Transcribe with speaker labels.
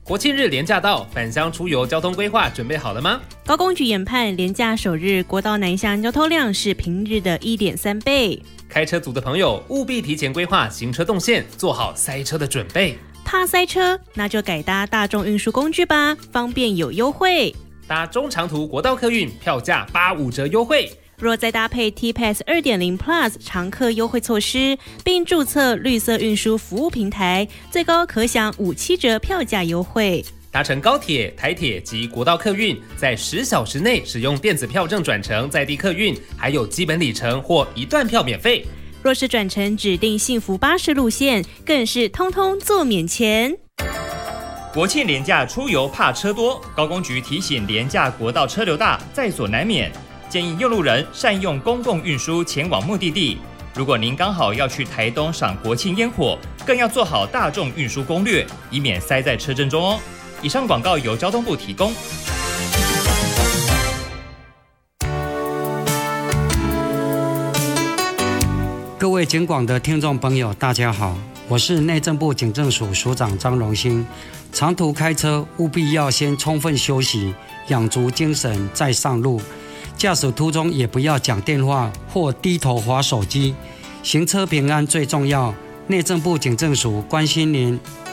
Speaker 1: 国庆日连假到，返乡出游交通规划准备好了吗？
Speaker 2: 高公局研判，连假首日国道南向交通量是平日的 1.3 倍。
Speaker 1: 开车族的朋友务必提前规划行车动线，做好塞车的准备。
Speaker 2: 怕塞车，那就改搭大众运输工具吧，方便有优惠。
Speaker 1: 搭中长途国道客运，票价85折优惠。
Speaker 2: 若再搭配 T-Pass 2.0 Plus 常客优惠措施，并注册绿色运输服务平台，最高可享5-7折票价优惠。
Speaker 1: 搭乘高铁、台铁及国道客运，在10小时内使用电子票证转乘在地客运，还有基本里程或一段票免费。
Speaker 2: 若是转乘指定幸福巴士路线，更是通通做免钱。
Speaker 3: 国庆连假出游怕车多，高公局提醒连假国道车流大，在所难免。建议用路人善用公共运输前往目的地。如果您刚好要去台东赏国庆烟火，更要做好大众运输攻略，以免塞在车阵中哦。以上广告由交通部提供。
Speaker 4: 各位警广的听众朋友，大家好，我是内政部警政署署长张荣兴。长途开车务必要先充分休息，养足精神再上路。驾驶途中也不要讲电话或低头滑手机，行车平安最重要。内政部警政署关心您。